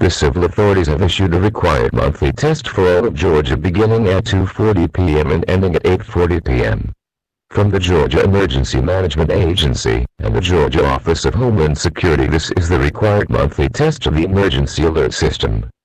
The civil authorities have issued a required monthly test for all of Georgia beginning at 2:40 p.m. and ending at 8:40 p.m. From the Georgia Emergency Management Agency and the Georgia Office of Homeland Security, this is the required monthly test of the Emergency Alert System.